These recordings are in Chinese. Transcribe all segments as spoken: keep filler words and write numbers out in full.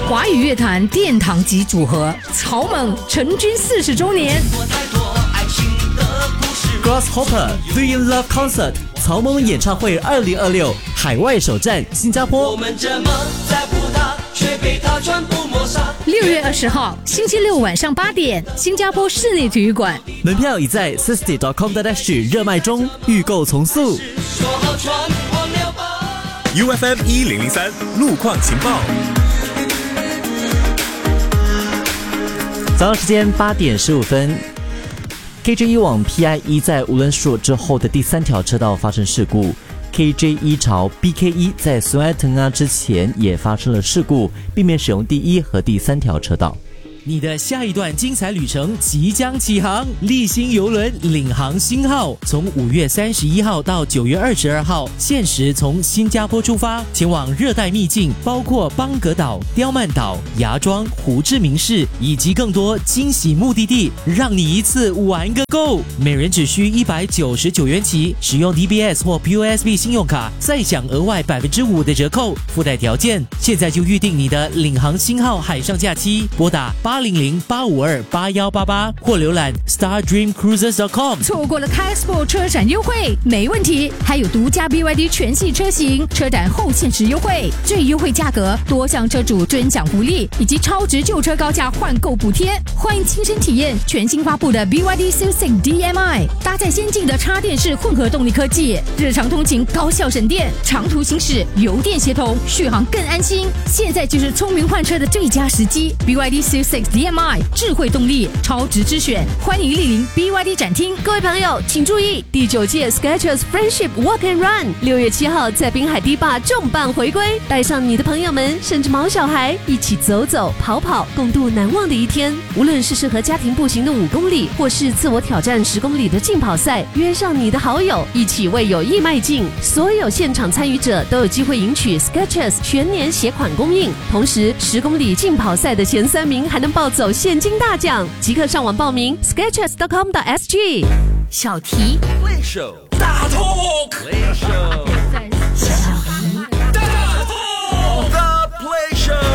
华语乐坛殿堂级组合草蜢成军四十周年。 Grasshopper Three in Love Concert 草蜢演唱会二零二六海外首站新加坡。 我们这么在乎他，却被他全部抹杀。 六月二十号，星期六晚上八点，新加坡室内体育馆。 门票已在 sixty dot com dot s g 热卖中，预购从速。 说好传忘了吧。 U F M 一零零三路况情报。 早上时间八点十五分。K J 一 往 P I 一 在无论树之后的第三条车道发生事故 ，K J 一 朝 B K 一 在孙爱腾啊之前也发生了事故，避免使用第一和第三条车道。你的下一段精彩旅程即将起航，立新邮轮领航星号从五月三十一号到九月二十二号，限时从新加坡出发，前往热带秘境，包括邦格岛、刁曼岛、芽庄、胡志明市以及更多惊喜目的地，让你一次玩个够。每人只需一百九十九元起，使用 D B S 或 P O S B 信用卡，再享额外百分之五的折扣，附带条件。现在就预定你的领航星号海上假期，拨打八零零八五二八幺八八或浏览 star dream cruises dot com。 错过了 K-Expo 车展优惠没问题，还有独家 B Y D 全系车型车展后限时优惠，最优惠价格，多项车主尊享福利以及超值旧车高价换购补贴。欢迎亲身体验全新发布的 B Y D Siouxsie D M I， 搭载先进的插电式混合动力科技，日常通勤高效省电，长途行驶油电协同，续航更安心。现在就是聪明换车的最佳时机。 B Y D Siouxsie D M I， 智慧动力，超值之选，欢迎莅临 B Y D 展厅。 各位朋友请注意，第九届 Skechers Friendship Walk and Run 六月七号在滨海堤坝重磅回归，带上你的朋友们甚至毛小孩一起走走跑跑，共度难忘的一天。无论是适合家庭步行的五公里，或是自我挑战十公里的竞跑赛，约上你的好友一起为友谊迈进。所有现场参与者都有机会赢取 Skechers 全年鞋款供应，同时十公里竞跑赛的前三名还能抱走现金大奖。即刻上网报名 skechers dot com dot s g。 小题 Play Show 大 Talk。Play Show 大 Talk。The Play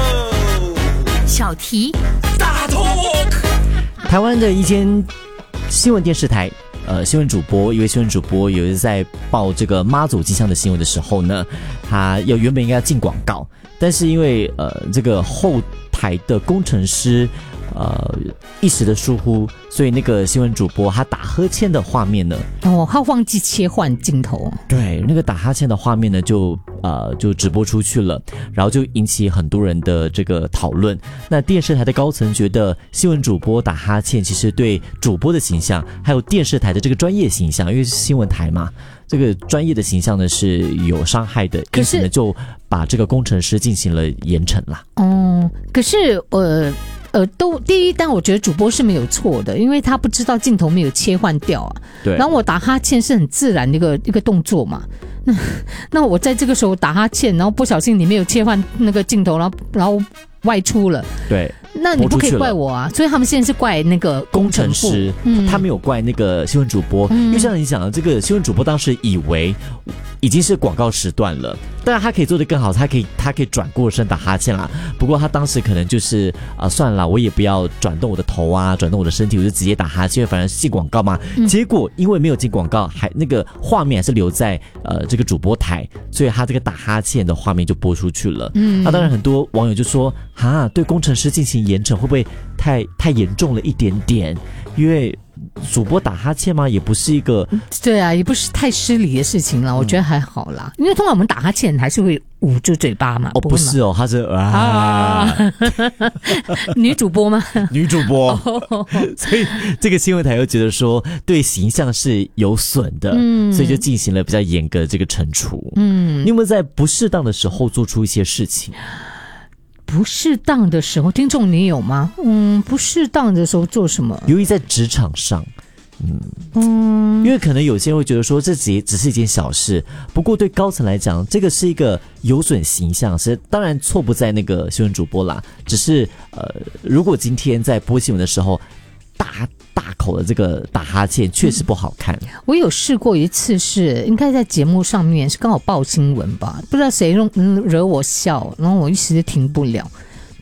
Show 小题大 Talk。 台湾的一间新闻电视台。呃，新闻主播，一位新闻主播有一次在报这个妈祖进香的新闻的时候呢，他要原本应该要进广告，但是因为呃这个后台的工程师呃一时的疏忽，所以那个新闻主播他打呵欠的画面呢， 哦，他忘记切换镜头， 对，那个打哈欠的画面呢就呃就直播出去了，然后就引起很多人的这个讨论。那电视台的高层觉得新闻主播打哈欠其实对主播的形象还有电视台的这个专业形象，因为是新闻台嘛，这个专业的形象呢是有伤害的，因此呢就把这个工程师进行了严惩啦。 哦，可是呃呃，都第一，但我觉得主播是没有错的，因为他不知道镜头没有切换掉啊。 对。 然后我打哈欠是很自然的一个一个动作嘛，那那我在这个时候打哈欠，然后不小心你没有切换那个镜头，然后然后外出了。 对。 那你不可以怪我啊，所以他们现在是怪那个工程师，嗯，他没有怪那个新闻主播，嗯，因为像你讲的，这个新闻主播当时以为已经是广告时段了，当然他可以做得更好，他可以他可以转过身打哈欠啦。不过他当时可能就是啊、呃，算了，我也不要转动我的头啊，转动我的身体，我就直接打哈欠，反正是进广告嘛。嗯、结果因为没有进广告，还那个画面还是留在呃这个主播台，所以他这个打哈欠的画面就播出去了。嗯，那、啊、当然很多网友就说，哈，对工程师进行严惩会不会太太严重了一点点？因为主播打哈欠吗？也不是一个对啊，也不是太失礼的事情了，我觉得还好啦。嗯、因为通常我们打哈欠还是会捂住嘴巴嘛。 哦，不是哦，他是啊，啊女主播吗？ 女主播，哦、所以这个新闻台又觉得说对形象是有损的，嗯，所以就进行了比较严格的这个惩处。嗯，你有没有在不适当的时候做出一些事情？ 不适当的时候，听众你有吗？嗯，不适当的时候做什么？ 由于在职场上，嗯嗯，因为可能有些人会觉得说这只只是一件小事，不过对高层来讲，这个是一个有损形象，是当然错不在那个新闻主播啦，只是呃，如果今天在播新闻的时候大大口的这个打哈欠确实不好看、嗯、 我有试过一次，是应该在节目上面是刚好报新闻吧，不知道谁惹我笑，然后我一时停不了，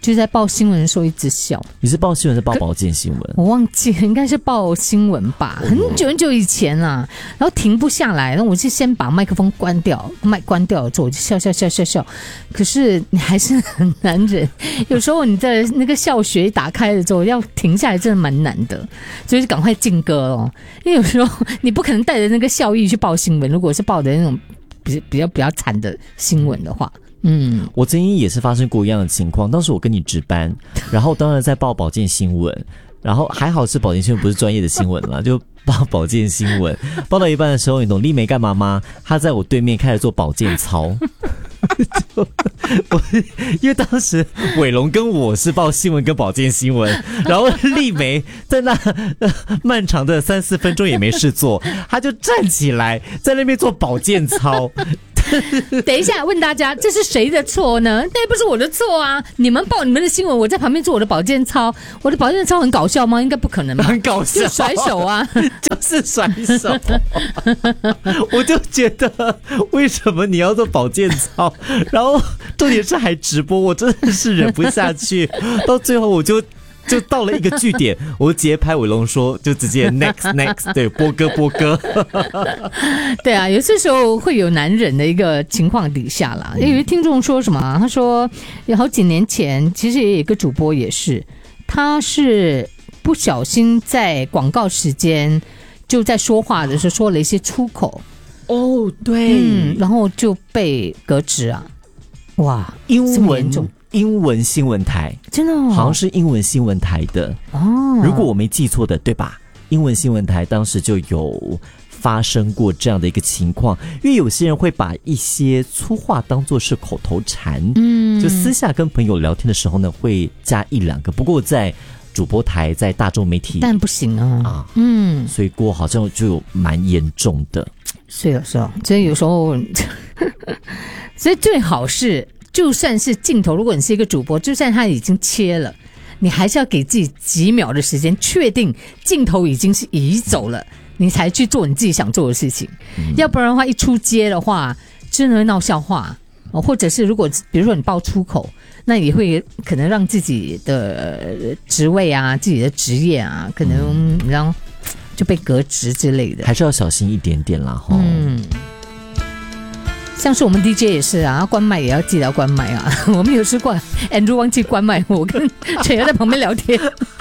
就在报新闻的时候一直笑。 你是报新闻还是报保健新闻？ 我忘记了，应该是报新闻吧，很久很久以前啊，然后停不下来，然后我就先把麦克风关掉，麦关掉了之后我就笑笑笑笑笑，可是你还是很难忍，有时候你的那个笑穴打开了之后要停下来真的蛮难的，所以就赶快进歌哦，因为有时候你不可能带着那个笑意去报新闻，如果是报的那种比比较比较惨的新闻的话。嗯， 我曾经也是发生过一样的情况，当时我跟你值班，然后当然在报保健新闻，然后还好是保健新闻不是专业的新闻啦，就报保健新闻，报到一半的时候，你懂丽梅干嘛吗？她在我对面开始做保健操。我因为当时伟龙跟我是报新闻跟保健新闻，然后丽梅在那、呃、漫长的三四分钟也没事做，她就站起来在那边做保健操。 等一下，问大家，这是谁的错呢？那不是我的错啊！你们报你们的新闻，我在旁边做我的保健操。我的保健操很搞笑吗？应该不可能吧？ 很搞笑， 就甩手啊， 就是甩手。我就觉得，为什么你要做保健操？然后重点是还直播，我真的是忍不下去。到最后我就。就到了一个据点，我直接拍伟龙说，就直接 next next， 对，播歌播歌。 对啊，有些时候会有难忍的一个情况底下啦。有一听众说什么、啊？他说有好几年前，其实也有一个主播也是，他是不小心在广告时间就在说话的时候说了一些出口。 哦，对， 嗯，然后就被革职啊。哇， 英文英文新闻台真的、哦、 好像是英文新闻台的哦，如果我没记错的，对吧？英文新闻台当时就有发生过这样的一个情况，因为有些人会把一些粗话当作是口头禅，嗯，就私下跟朋友聊天的时候呢，会加一两个。不过在主播台，在大众媒体， 但不行啊， 啊嗯，所以过好像就有蛮严重的。 是有时候，所以有时候，所以最好是。就算是镜头，如果你是一个主播，就算他已经切了，你还是要给自己几秒的时间，确定镜头已经是移走了，你才去做你自己想做的事情。嗯、要不然的话，一出街的话，真的会闹笑话。或者是如果比如说你爆粗口，那也会可能让自己的职位啊、自己的职业啊，可能然后就被革职之类的， 还是要小心一点点啦。齁嗯。像是我们 D J 也是啊，关麦也要记得要关麦啊。我们有时关 Andrew 忘记关麦，我跟陈瑶在旁边聊天。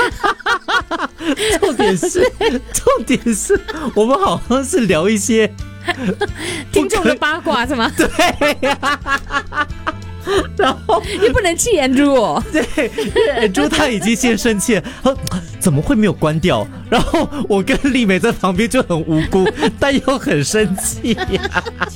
重点是，重点是我们好像是聊一些听众的八卦是吗？ 对呀、啊。然后你不能气 Andrew 哦， 对，因为 Andrew 他已经先生气了，他怎么会没有关掉？然后我跟丽美在旁边就很无辜，但又很生气呀、啊。